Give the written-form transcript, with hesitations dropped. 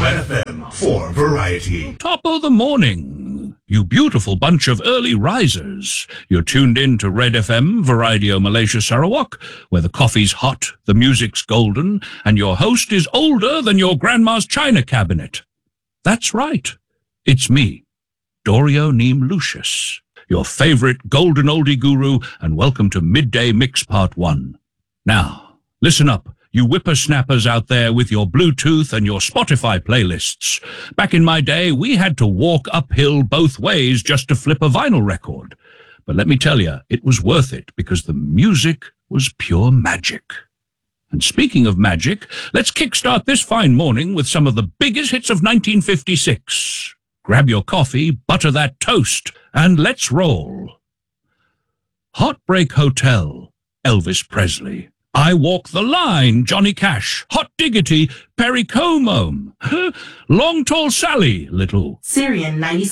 Red FM for variety. Top of the morning, you beautiful bunch of early risers. You're tuned in to Red FM, Variety Malaysia Sarawak, where the coffee's hot, the music's golden, and your host is older than your grandma's china cabinet. That's right. It's me, Dorio Neem Lucius, your favorite golden oldie guru, and welcome to Midday Mix Part 1. Now, listen up, you whippersnappers out there with your Bluetooth and your Spotify playlists. Back in my day, we had to walk uphill both ways just to flip a vinyl record. But let me tell you, it was worth it because the music was pure magic. And speaking of magic, let's kickstart this fine morning with some of the biggest hits of 1956. Grab your coffee, butter that toast, and let's roll. Heartbreak Hotel, Elvis Presley. I Walk the Line, Johnny Cash. Hot Diggity, Perry Como. Long Tall Sally, Little. Syrian 96.